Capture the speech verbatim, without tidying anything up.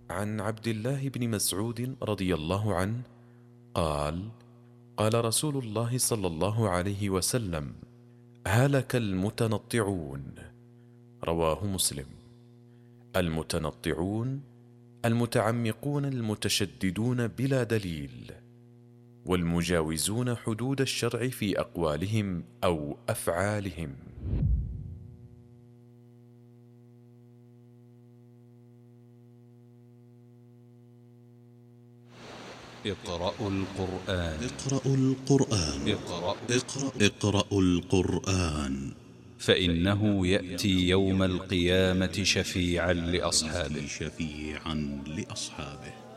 عن عبد الله بن مسعود رضي الله عنه قال: قال رسول الله صلى الله عليه وسلم: هلك المتنطعون. رواه مسلم. المتنطعون المتعمقون المتشددون بلا دليل، والمجاوزون حدود الشرع في أقوالهم أو أفعالهم. اقرأوا القرآن. اقرأوا القرآن. اقرأ اقرأ اقرأوا القرآن، فإنه يأتي يوم القيامة شفيعا لأصحابه شفيعا لأصحابه